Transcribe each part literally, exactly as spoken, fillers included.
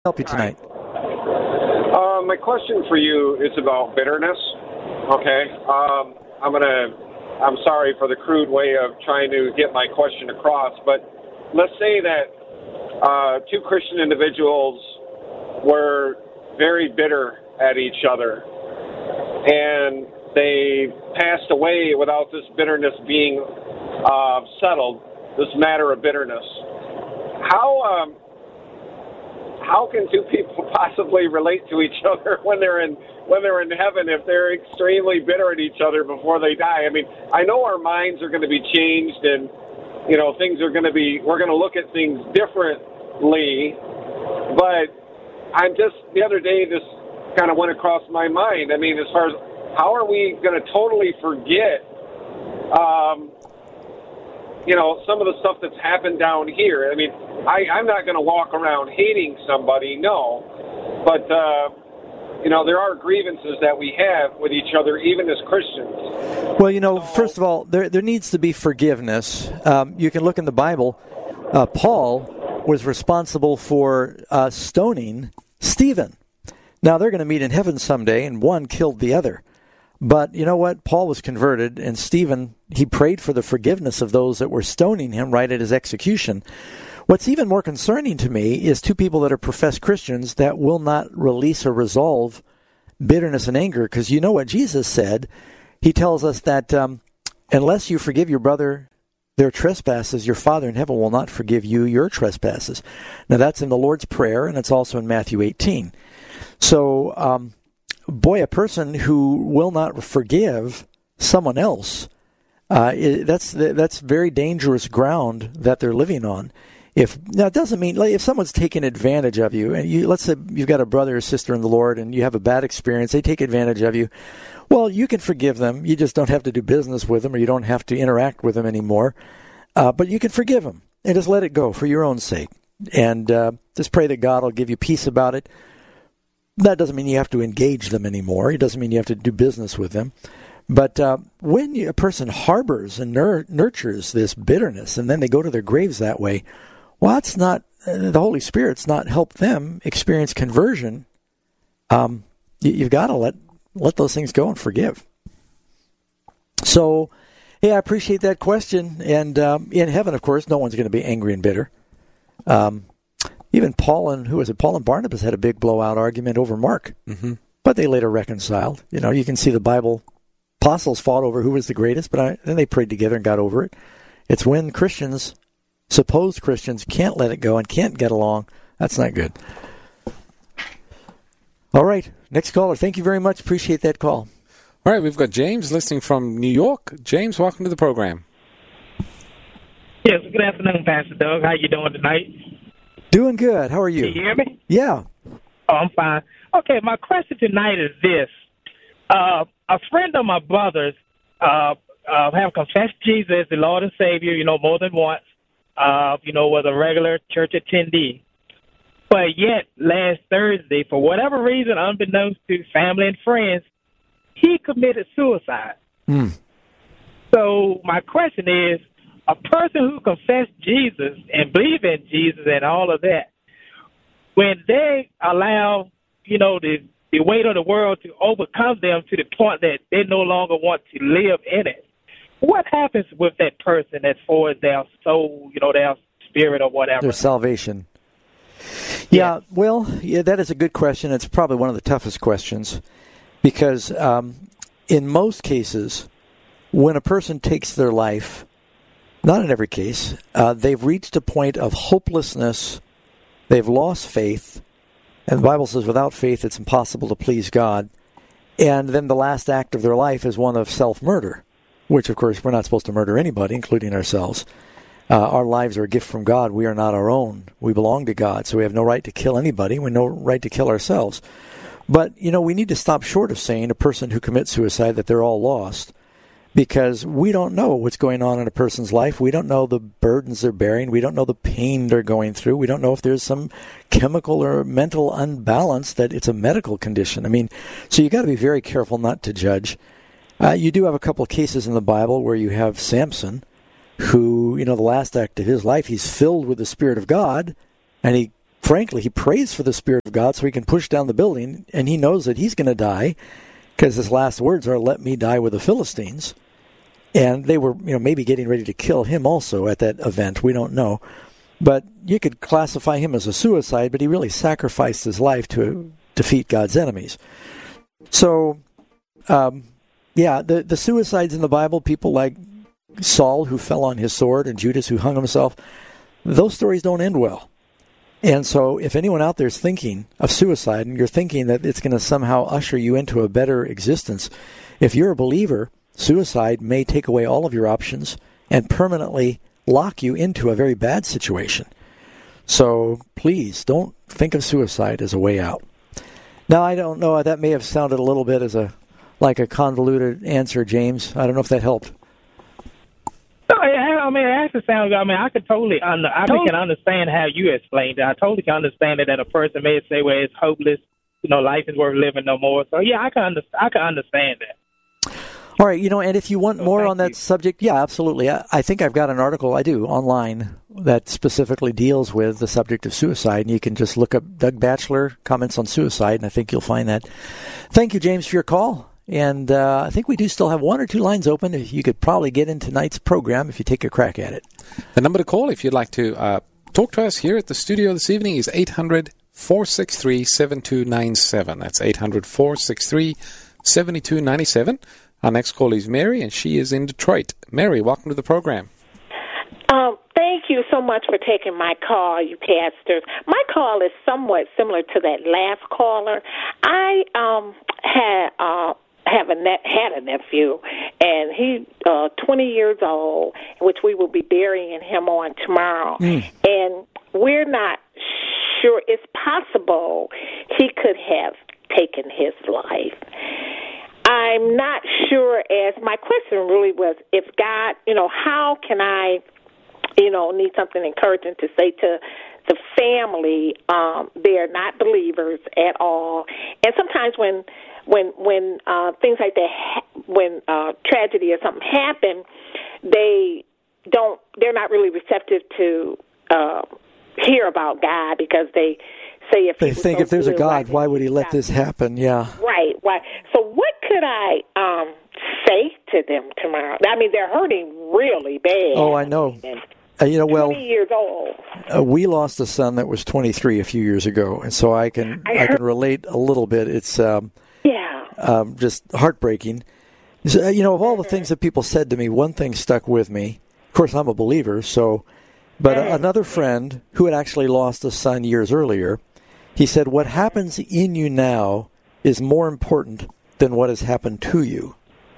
help you tonight? Uh, my question for you is about bitterness. Okay, um, I'm gonna. I'm sorry for the crude way of trying to get my question across, but let's say that uh, two Christian individuals were very bitter at each other, and they passed away without this bitterness being uh, settled. This matter of bitterness. How um, how can two people possibly relate to each other when they're in when they're in heaven if they're extremely bitter at each other before they die? I mean, I know our minds are going to be changed, and you know things are going to be. We're going to look at things differently, but I'm just the other day this kind of went across my mind. I mean, as far as how are we going to totally forget? Um, you know, some of the stuff that's happened down here. I mean, I, I'm not going to walk around hating somebody, no. But, uh, you know, there are grievances that we have with each other, even as Christians. Well, you know, first of all, there there needs to be forgiveness. Um, you can look in the Bible. Uh, Paul was responsible for uh, stoning Stephen. Now, they're going to meet in heaven someday, and one killed the other. But you know what? Paul was converted, and Stephen, he prayed for the forgiveness of those that were stoning him right at his execution. What's even more concerning to me is two people that are professed Christians that will not release or resolve bitterness and anger, because you know what Jesus said. He tells us that um, unless you forgive your brother their trespasses, your Father in heaven will not forgive you your trespasses. Now, that's in the Lord's Prayer, and it's also in Matthew eighteen. So, um, boy, a person who will not forgive someone else, uh, that's that's very dangerous ground that they're living on. If now, it doesn't mean like if someone's taking advantage of you, and you let's say you've got a brother or sister in the Lord, and you have a bad experience, they take advantage of you. Well, you can forgive them. You just don't have to do business with them, or you don't have to interact with them anymore. Uh, but you can forgive them and just let it go for your own sake, and uh, just pray that God will give you peace about it. That doesn't mean you have to engage them anymore. It doesn't mean you have to do business with them. But uh, when you, a person harbors and nur- nurtures this bitterness, and then they go to their graves that way, well, that's not, uh, the Holy Spirit's not helped them experience conversion. Um, you, you've got to let, let those things go and forgive. So, yeah, I appreciate that question. And um, in heaven, of course, no one's going to be angry and bitter. Um Even Paul and, who was it, Paul and Barnabas had a big blowout argument over Mark. Mm-hmm. But they later reconciled. You know, you can see the Bible, apostles fought over who was the greatest, but I, then they prayed together and got over it. It's when Christians, supposed Christians, can't let it go and can't get along. That's not good. All right, next caller. Thank you very much. Appreciate that call. All right, we've got James listening from New York. James, welcome to the program. Yes, good afternoon, Pastor Doug. How you doing tonight? Doing good. How are you? Can you hear me? Yeah. Oh, I'm fine. Okay, my question tonight is this. Uh, a friend of my brother's uh, uh, have confessed Jesus as the Lord and Savior, you know, more than once, uh, you know, was a regular church attendee. But yet, last Thursday, for whatever reason, unbeknownst to family and friends, he committed suicide. Mm. So my question is, a person who confessed Jesus and believe in Jesus and all of that, when they allow, you know, the, the weight of the world to overcome them to the point that they no longer want to live in it, what happens with that person as far as their soul, you know, their spirit or whatever? Their salvation. Yeah, yeah, well, yeah, that is a good question. It's probably one of the toughest questions because um, in most cases, when a person takes their life, not in every case, uh, they've reached a point of hopelessness, they've lost faith, and the Bible says without faith it's impossible to please God, and then the last act of their life is one of self-murder, which of course we're not supposed to murder anybody, including ourselves. Uh, our lives are a gift from God. We are not our own. We belong to God, so we have no right to kill anybody. We have no right to kill ourselves. But, you know, we need to stop short of saying a person who commits suicide that they're all lost, because we don't know what's going on in a person's life. We don't know the burdens they're bearing. We don't know the pain they're going through. We don't know if there's some chemical or mental unbalance that it's a medical condition. I mean, so you got to be very careful not to judge. Uh, you do have a couple of cases in the Bible where you have Samson, who, you know, the last act of his life, he's filled with the Spirit of God, and he frankly, he prays for the Spirit of God so he can push down the building, and he knows that he's going to die because his last words are, "Let me die with the Philistines." And they were, you know, maybe getting ready to kill him also at that event. We don't know. But you could classify him as a suicide, but he really sacrificed his life to defeat God's enemies. So, um, yeah, the, the suicides in the Bible, people like Saul who fell on his sword and Judas who hung himself, those stories don't end well. And so if anyone out there is thinking of suicide and you're thinking that it's going to somehow usher you into a better existence, if you're a believer, suicide may take away all of your options and permanently lock you into a very bad situation. So please don't think of suicide as a way out. Now, I don't know, that may have sounded a little bit as a like a convoluted answer, James. I don't know if that helped. No, I mean, it actually sounds. I mean, I could totally, under, I totally. can understand how you explained it. I totally can understand it that a person may say, "Well, it's hopeless. You know, life is worth living no more." So yeah, I can under, I can understand that. All right, you know, and if you want so more on that you. subject, yeah, absolutely. I, I think I've got an article, I do, online that specifically deals with the subject of suicide, and you can just look up Doug Batchelor, Comments on Suicide, and I think you'll find that. Thank you, James, for your call. And uh, I think we do still have one or two lines open. You could probably get in tonight's program if you take a crack at it. The number to call if you'd like to uh, talk to us here at the studio this evening is eight hundred, four six three, seven two nine seven. That's eight hundred, four six three, seven two nine seven. Our next call is Mary, and she is in Detroit. Mary, welcome to the program. Um, thank you so much for taking my call, you pastors. My call is somewhat similar to that last caller. I um, had uh, have a ne- had a nephew, and he's uh, twenty years old, which we will be burying him on tomorrow. Mm. And we're not sure. It's possible he could have taken his life. I'm not sure, as my question really was, if God, you know, how can I, you know, need something encouraging to say to the family? Um, they're not believers at all. And sometimes when when when uh, things like that, ha- when uh, tragedy or something happen, they don't, they're not really receptive to uh, hear about God because they say if they think so if there's good, a God, why, why would he let this happen? Yeah. Right. Why? So what could I um, say to them tomorrow? I mean, they're hurting really bad. Oh, I know. Uh, you know, well, twenty years old. Uh, we lost a son that was twenty-three a few years ago, and so I can I, I can relate a little bit. It's um, yeah, um, just heartbreaking. So, you know, of all the things that people said to me, one thing stuck with me. Of course, I'm a believer, so. But uh, another friend who had actually lost a son years earlier, he said, "What happens in you now is more important than what has happened to you."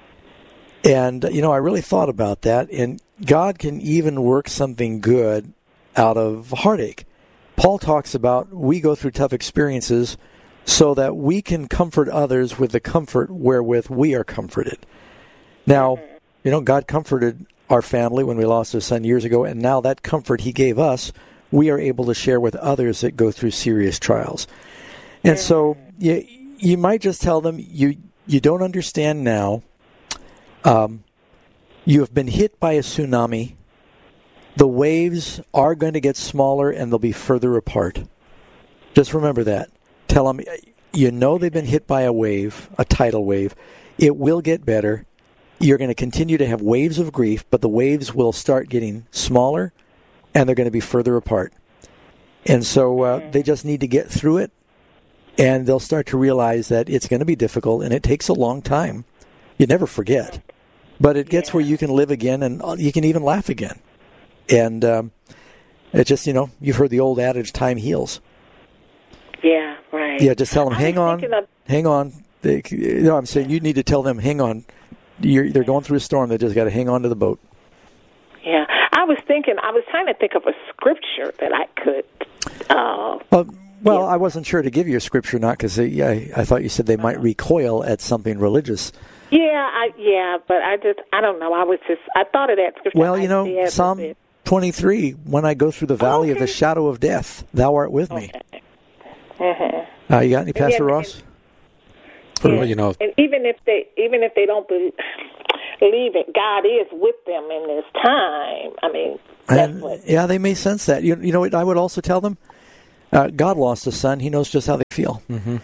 And, you know, I really thought about that, and God can even work something good out of heartache. Paul talks about we go through tough experiences so that we can comfort others with the comfort wherewith we are comforted. Now, you know, God comforted our family when we lost our son years ago, and now that comfort he gave us, we are able to share with others that go through serious trials. And so you, you might just tell them, you, you don't understand now. Um, you have been hit by a tsunami. The waves are going to get smaller and they'll be further apart. Just remember that. Tell them, you know they've been hit by a wave, a tidal wave. It will get better. You're going to continue to have waves of grief, but the waves will start getting smaller and they're going to be further apart. And so uh, they just need to get through it, and they'll start to realize that it's going to be difficult and it takes a long time. You never forget. But it gets yeah. where you can live again, and you can even laugh again. And um, it just, you know, you've heard the old adage, time heals. Yeah, right. Yeah, just tell them, hang on, of- hang on. They, you know, I'm saying you need to tell them, hang on. You're, they're going through a storm. They just got to hang on to the boat. Yeah, I was thinking, I was trying to think of a scripture that I could. Uh, well, well yeah. I wasn't sure to give you a scripture or not, because I, I thought you said they might recoil at something religious. Yeah, I, yeah, but I just, I don't know. I was just, I thought of that scripture. Well, you know, Psalm twenty-three, when I go through the valley oh, okay. of the shadow of death, thou art with me. Okay. Mm-hmm. Uh, you got any, Pastor yeah, Ross? And, yeah. you know, and even if they, even if they don't believe it, God is with them in this time. I mean, that's and, what. Yeah, they may sense that. You, you know what I would also tell them? Uh, God lost a son. He knows just how they feel. Mm-hmm.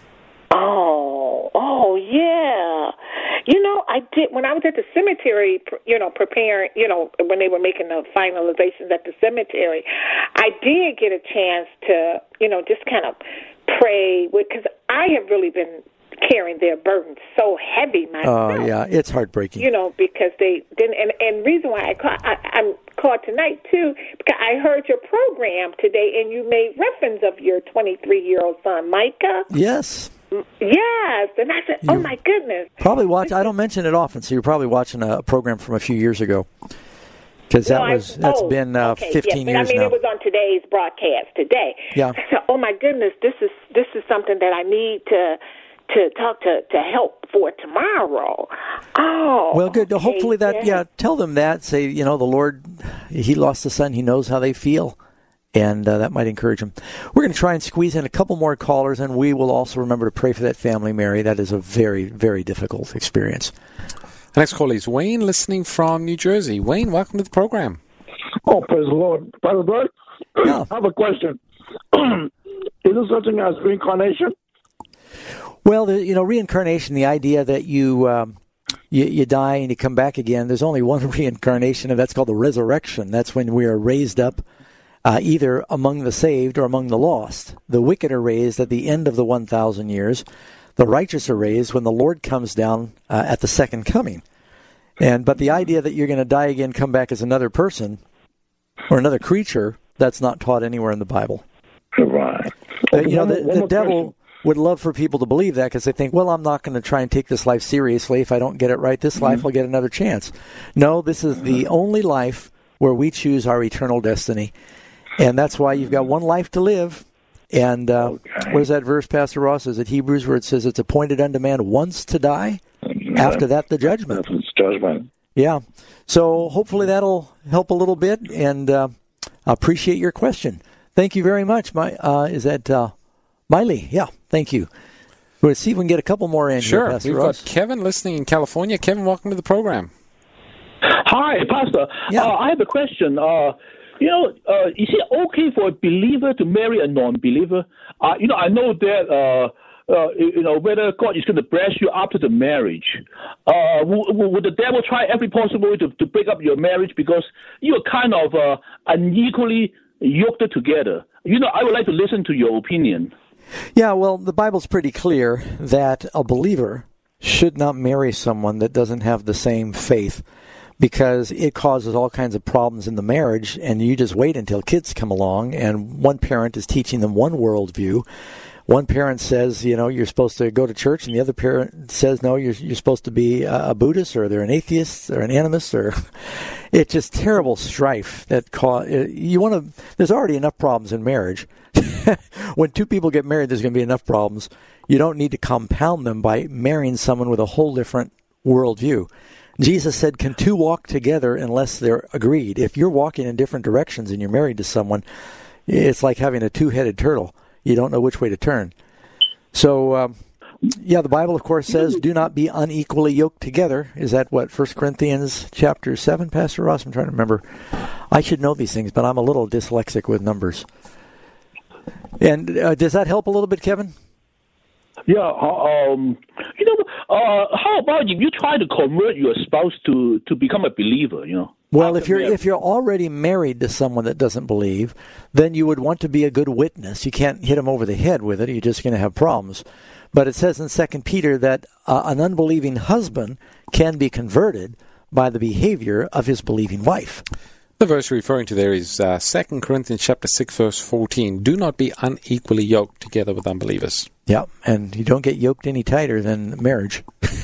Oh, oh, yeah. You know, I did, when I was at the cemetery, you know, preparing, you know, when they were making the finalizations at the cemetery, I did get a chance to, you know, just kind of pray, because I have really been carrying their burden so heavy myself. Oh, yeah, it's heartbreaking. You know, because they didn't, and, and reason why I call, I, I'm called tonight, too, because I heard your program today, and you made reference of your twenty-three-year-old son, Micah. Yes. Yes, and I said, oh, You my goodness. Probably watch, I don't mention it often, so you're probably watching a program from a few years ago. Because that No, was, I, that's oh, been uh, okay, fifteen yes, years I mean, now. it was on today's broadcast today. Yeah. I said, oh, my goodness, this is this is something that I need to to talk to, to help for tomorrow. Oh. Well, good. Okay, Hopefully that, yeah. yeah, tell them that. Say, you know, the Lord, he lost a son. He knows how they feel. And uh, that might encourage them. We're going to try and squeeze in a couple more callers, and we will also remember to pray for that family, Mary. That is a very, very difficult experience. The next call is Wayne, listening from New Jersey. Wayne, welcome to the program. Oh, praise the Lord. Brother Bert, Yeah. I have a question. Is there such thing as reincarnation? Well, the, you know, reincarnation, the idea that you, um, you you die and you come back again, there's only one reincarnation, and that's called the resurrection. That's when we are raised up uh, either among the saved or among the lost. The wicked are raised at the end of the one thousand years. The righteous are raised when the Lord comes down uh, at the second coming. And But the idea that you're going to die again, come back as another person or another creature, that's not taught anywhere in the Bible. Right. Uh, Okay, you know, one the, more- one the more devil question. would love for people to believe that, because they think, well, I'm not going to try and take this life seriously. If I don't get it right this Mm-hmm. life, I'll get another chance. No, this is the only life where we choose our eternal destiny. And that's why you've got one life to live. And uh, Okay. what is that verse, Pastor Ross? Is it Hebrews, where it says it's appointed unto man once to die? After that, the judgment. That's judgment. Yeah. So hopefully that'll help a little bit, and uh, I appreciate your question. Thank you very much. My uh, Is that uh, Miley? Yeah, thank you. We'll see if we can get a couple more in Sure. here, Pastor We've Ross. got Kevin listening in California. Kevin, welcome to the program. Hi, Pastor. Yeah. Uh, I have a question. Uh, you know, uh, is it okay for a believer to marry a non-believer? Uh, you know, I know that, uh, uh, you know, whether God is going to bless you after the marriage. Uh, would, would the devil try every possible way to, to break up your marriage because you are kind of uh, unequally yoked together? You know, I would like to listen to your opinion. Yeah, well, the Bible's pretty clear that a believer should not marry someone that doesn't have the same faith, because it causes all kinds of problems in the marriage, and you just wait until kids come along, and one parent is teaching them one worldview. One parent says, you know, you're supposed to go to church, and the other parent says, no, you're you're supposed to be a Buddhist, or they're an atheist, or an animist, or it's just terrible strife that cause. You want to. There's already enough problems in marriage. When two people get married, there's going to be enough problems. You don't need to compound them by marrying someone with a whole different worldview. Jesus said, can two walk together unless they're agreed? If you're walking in different directions and you're married to someone, it's like having a two-headed turtle. You don't know which way to turn. So, um, yeah, the Bible, of course, says, do not be unequally yoked together. Is that what, First Corinthians chapter seven, Pastor Ross? I'm trying to remember. I should know these things, but I'm a little dyslexic with numbers. And uh, does that help a little bit, Kevin? Yeah, uh, um, you know, uh, how about if you try to convert your spouse to, to become a believer, you know? Well, After if you're marriage? if you're already married to someone that doesn't believe, then you would want to be a good witness. You can't hit them over the head with it. You're just going to have problems. But it says in Second Peter that uh, an unbelieving husband can be converted by the behavior of his believing wife. The verse you're referring to there is uh, Second Corinthians chapter six, verse fourteen. Do not be unequally yoked together with unbelievers. Yeah, and you don't get yoked any tighter than marriage.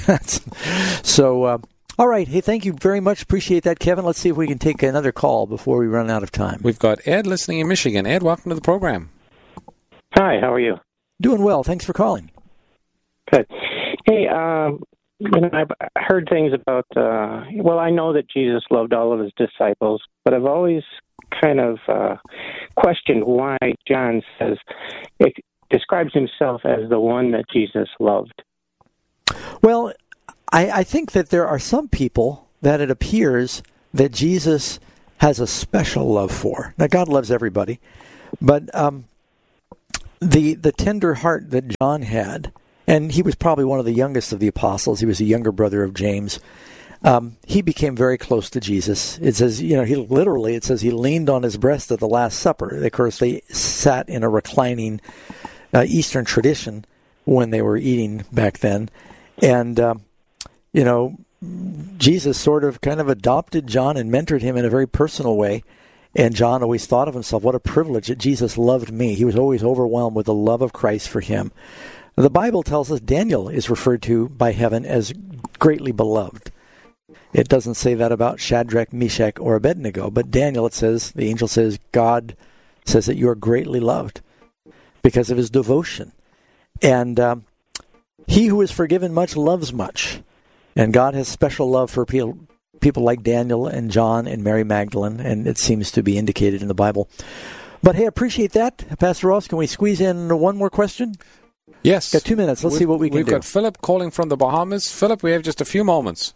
so, uh, all right. Hey, thank you very much. Appreciate that, Kevin. Let's see if we can take another call before we run out of time. We've got Ed listening in Michigan. Ed, welcome to the program. Hi, how are you? Doing well. Thanks for calling. Good. Hey, um, you know, I've heard things about, uh, well, I know that Jesus loved all of his disciples, but I've always kind of uh, questioned why John says, it describes himself as the one that Jesus loved. Well, I, I think that there are some people that it appears that Jesus has a special love for. Now, God loves everybody, but um, the the tender heart that John had, and he was probably one of the youngest of the apostles. He was a younger brother of James. Um, he became very close to Jesus. It says, you know, he literally, it says he leaned on his breast at the Last Supper. Of course, they sat in a reclining uh, Eastern tradition when they were eating back then. And, um, you know, Jesus sort of kind of adopted John and mentored him in a very personal way. And John always thought of himself, what a privilege that Jesus loved me. He was always overwhelmed with the love of Christ for him. The Bible tells us Daniel is referred to by heaven as greatly beloved. It doesn't say that about Shadrach, Meshach, or Abednego, but Daniel, it says, the angel says, God says that you are greatly loved because of his devotion. And um, he who is forgiven much loves much. And God has special love for people, people like Daniel and John and Mary Magdalene, and it seems to be indicated in the Bible. But hey, I appreciate that. Pastor Ross, can we squeeze in one more question? Yes. Got two minutes. Let's we've, see what we can we've do. We've got Philip calling from the Bahamas. Philip, we have just a few moments.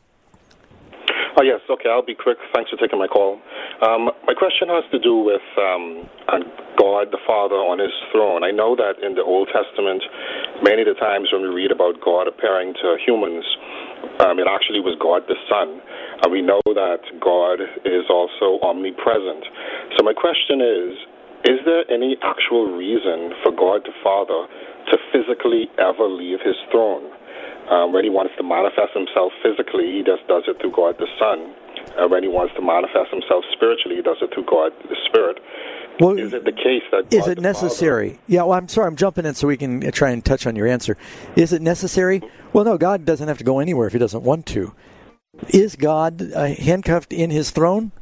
Oh, yes. Okay, I'll be quick. Thanks for taking my call. Um, my question has to do with um, God the Father on his throne. I know that in the Old Testament, many of the times when we read about God appearing to humans, um, it actually was God the Son. And we know that God is also omnipresent. So my question is, is there any actual reason for God the Father to physically ever leave his throne? Um, when he wants to manifest himself physically, he just does it through God the Son. Uh, when he wants to manifest himself spiritually, he does it through God the Spirit. Well, is it the case that God is it necessary? Father, yeah, well, I'm sorry, I'm jumping in so we can try and touch on your answer. Is it necessary? Well, no, God doesn't have to go anywhere if he doesn't want to. Is God uh, handcuffed in his throne?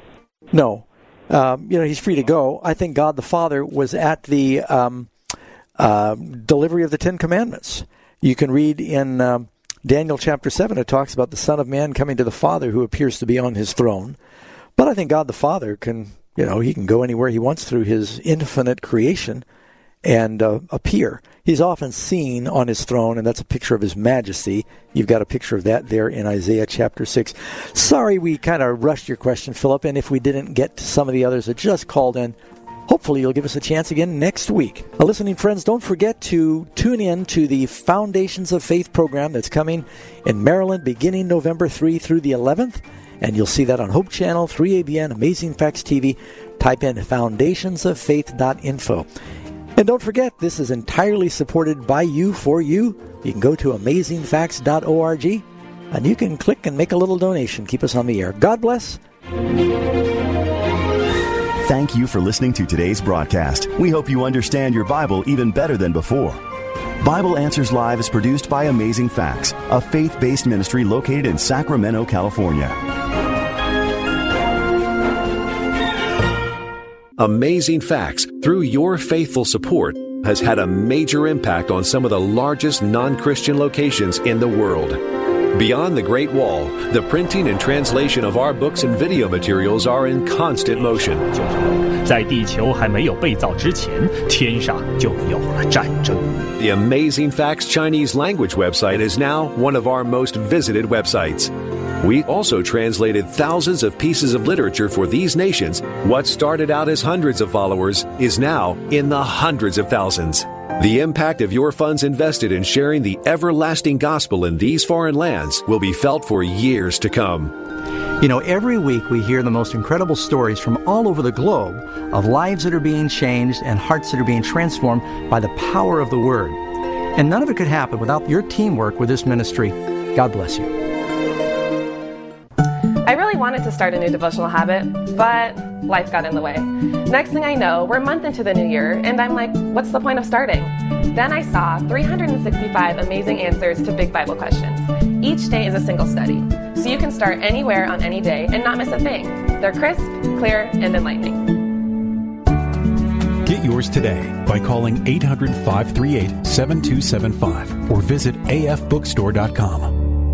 No. Um, you know, he's free to go. I think God the Father was at the um, uh, delivery of the Ten Commandments. You can read in um, Daniel chapter seven, it talks about the Son of Man coming to the Father who appears to be on his throne. But I think God the Father can, you know, he can go anywhere he wants through his infinite creation and uh, appear. He's often seen on his throne, and that's a picture of his majesty. You've got a picture of that there in Isaiah chapter six. Sorry we kind of rushed your question, Philip, and if we didn't get to some of the others that just called in, hopefully you'll give us a chance again next week. Now, listening friends, don't forget to tune in to the Foundations of Faith program that's coming in Maryland beginning November third through the eleventh. And you'll see that on Hope Channel, three A B N, Amazing Facts T V. Type in foundations of faith dot info. And don't forget, this is entirely supported by you, for you. You can go to amazing facts dot org, and you can click and make a little donation. Keep us on the air. God bless. Thank you for listening to today's broadcast. We hope you understand your Bible even better than before. Bible Answers Live is produced by Amazing Facts, a faith-based ministry located in Sacramento, California. Amazing Facts, through your faithful support, has had a major impact on some of the largest non-Christian locations in the world. Beyond the Great Wall, the printing and translation of our books and video materials are in constant motion. 在地球还没有被造之前，天上就有了战争。 The Amazing Facts Chinese language website is now one of our most visited websites. We also translated thousands of pieces of literature for these nations. What started out as hundreds of followers is now in the hundreds of thousands. The impact of your funds invested in sharing the everlasting gospel in these foreign lands will be felt for years to come. You know, every week we hear the most incredible stories from all over the globe of lives that are being changed and hearts that are being transformed by the power of the Word. And none of it could happen without your teamwork with this ministry. God bless you. I really wanted to start a new devotional habit, but life got in the way. Next thing I know, we're a month into the new year, and I'm like, what's the point of starting? Then I saw three hundred sixty-five amazing answers to big Bible questions. Each day is a single study, so you can start anywhere on any day and not miss a thing. They're crisp, clear, and enlightening. Get yours today by calling eight hundred, five three eight, seven two seven five or visit a f bookstore dot com.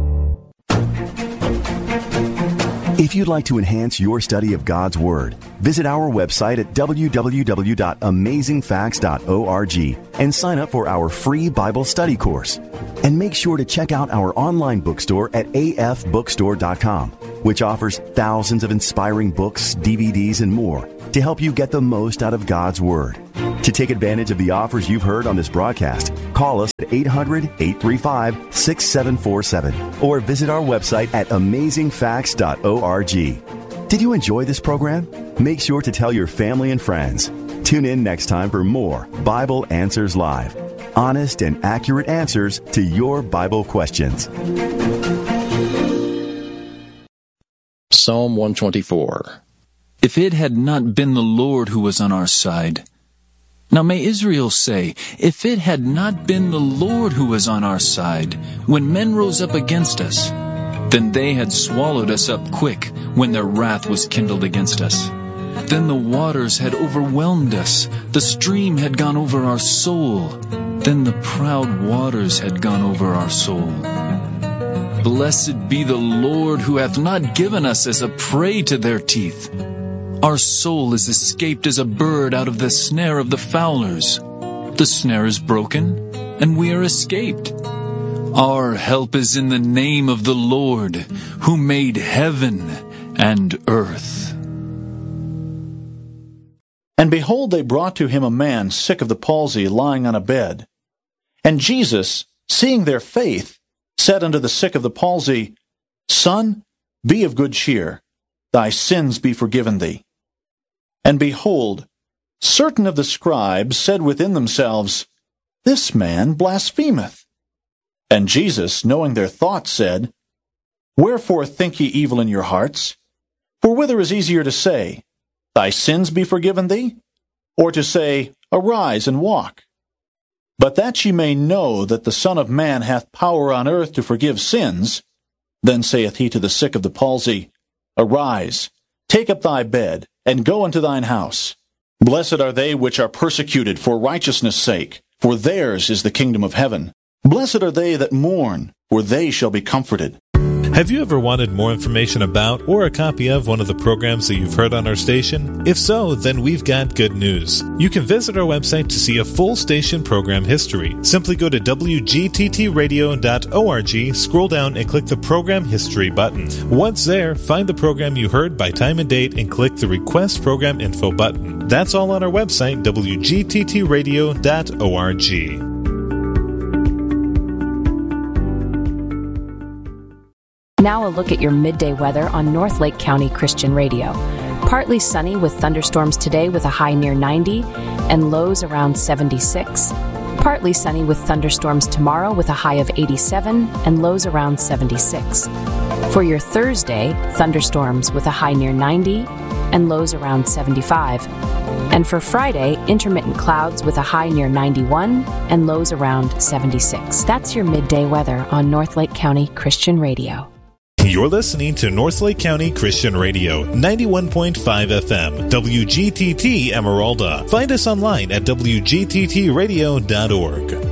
If you'd like to enhance your study of God's Word, visit our website at w w w dot amazing facts dot org and sign up for our free Bible study course. And make sure to check out our online bookstore at a f bookstore dot com, which offers thousands of inspiring books, D V Ds, and more to help you get the most out of God's Word. To take advantage of the offers you've heard on this broadcast, call us at eight hundred, eight three five, six seven four seven or visit our website at amazing facts dot org. Did you enjoy this program? Make sure to tell your family and friends. Tune in next time for more Bible Answers Live. Honest and accurate answers to your Bible questions. Psalm one twenty-four. If it had not been the Lord who was on our side. Now may Israel say, if it had not been the Lord who was on our side, when men rose up against us, then they had swallowed us up quick when their wrath was kindled against us. Then the waters had overwhelmed us, the stream had gone over our soul, then the proud waters had gone over our soul. Blessed be the Lord who hath not given us as a prey to their teeth. Our soul is escaped as a bird out of the snare of the fowlers. The snare is broken, and we are escaped. Our help is in the name of the Lord, who made heaven and earth. And behold, they brought to him a man sick of the palsy, lying on a bed. And Jesus, seeing their faith, said unto the sick of the palsy, Son, be of good cheer, thy sins be forgiven thee. And behold, certain of the scribes said within themselves, This man blasphemeth. And Jesus, knowing their thoughts, said, Wherefore think ye evil in your hearts? For whither is easier to say, Thy sins be forgiven thee? Or to say, Arise and walk? But that ye may know that the Son of Man hath power on earth to forgive sins, then saith he to the sick of the palsy, Arise, take up thy bed, and go unto thine house. Blessed are they which are persecuted for righteousness' sake, for theirs is the kingdom of heaven. Blessed are they that mourn, for they shall be comforted. Have you ever wanted more information about or a copy of one of the programs that you've heard on our station? If so, then we've got good news. You can visit our website to see a full station program history. Simply go to w g t t radio dot org, scroll down and click the Program History button. Once there, find the program you heard by time and date and click the Request Program Info button. That's all on our website, w g t t radio dot org. Now a look at your midday weather on Northlake County Christian Radio. Partly sunny with thunderstorms today with a high near ninety and lows around seventy-six. Partly sunny with thunderstorms tomorrow with a high of eighty-seven and lows around seventy-six. For your Thursday, thunderstorms with a high near ninety and lows around seventy-five. And for Friday, intermittent clouds with a high near ninety-one and lows around seventy-six. That's your midday weather on Northlake County Christian Radio. You're listening to Northlake County Christian Radio, ninety-one point five F M, W G T T Emeralda. Find us online at w g t t radio dot org.